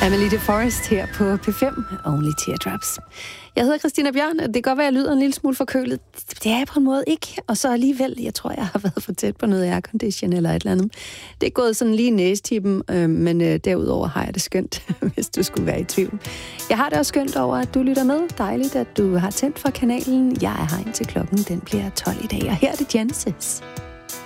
Amelie de Forest her på P5, Only Teardrops. Jeg hedder Christina Bjørn, og det kan godt være, at jeg lyder en lille smule forkølet. Det er jeg på en måde ikke, og så alligevel, jeg tror, jeg har været for tæt på noget aircondition eller et eller andet. Det er gået sådan lige i næstippen, men derudover har jeg det skønt, hvis du skulle være i tvivl. Jeg har det også skønt over, at du lytter med. Dejligt, at du har tændt for kanalen. Jeg er her indtil klokken, den bliver 12 i dag, og her er det Genesis.